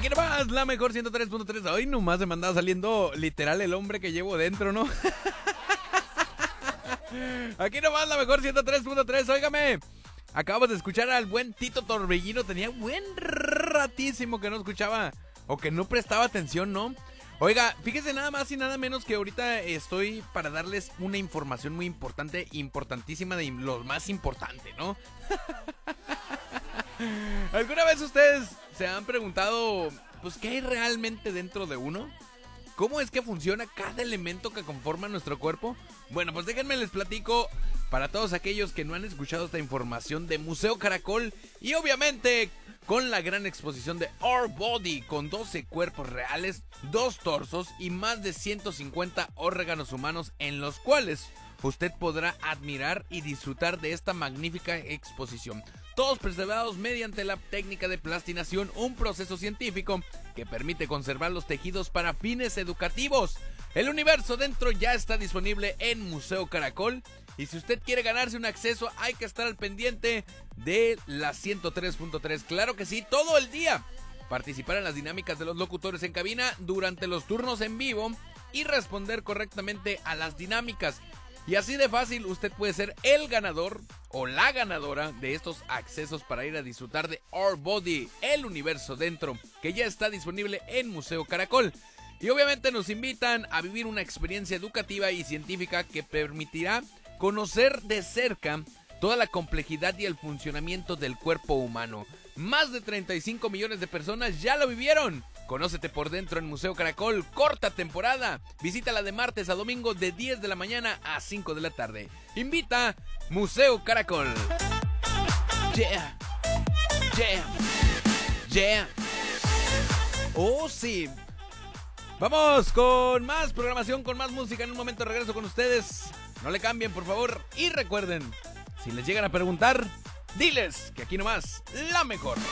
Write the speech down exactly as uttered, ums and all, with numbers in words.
Aquí nomás, la mejor ciento tres punto tres. Hoy nomás se me andaba saliendo literal el hombre que llevo dentro, ¿no? Aquí nomás, la mejor ciento tres punto tres. Óigame, acabamos de escuchar al buen Tito Torbellino. Tenía buen ratísimo que no escuchaba o que no prestaba atención, ¿no? Oiga, fíjese nada más y nada menos que ahorita estoy para darles una información muy importante, importantísima, de lo más importante, ¿no? ¿Alguna vez ustedes se han preguntado, pues, qué hay realmente dentro de uno? ¿Cómo es que funciona cada elemento que conforma nuestro cuerpo? Bueno, pues déjenme les platico para todos aquellos que no han escuchado esta información de Museo Caracol y obviamente con la gran exposición de Our Body con doce cuerpos reales, dos torsos y más de ciento cincuenta órganos humanos en los cuales usted podrá admirar y disfrutar de esta magnífica exposición. Todos preservados mediante la técnica de plastinación, un proceso científico que permite conservar los tejidos para fines educativos. El universo dentro ya está disponible en Museo Caracol. Y si usted quiere ganarse un acceso, hay que estar al pendiente de la ciento tres punto tres. Claro que sí, todo el día. Participar en las dinámicas de los locutores en cabina durante los turnos en vivo y responder correctamente a las dinámicas. Y así de fácil, usted puede ser el ganador o la ganadora de estos accesos para ir a disfrutar de Our Body, el universo dentro, que ya está disponible en Museo Caracol. Y obviamente nos invitan a vivir una experiencia educativa y científica que permitirá conocer de cerca toda la complejidad y el funcionamiento del cuerpo humano. Más de treinta y cinco millones de personas ya lo vivieron. Conócete por dentro en Museo Caracol, corta temporada. Visítala de martes a domingo de diez de la mañana a cinco de la tarde. Invita Museo Caracol. Yeah, yeah, yeah. Oh, sí. Vamos con más programación, con más música. En un momento regreso con ustedes. No le cambien, por favor. Y recuerden, si les llegan a preguntar, diles que aquí nomás, la mejor.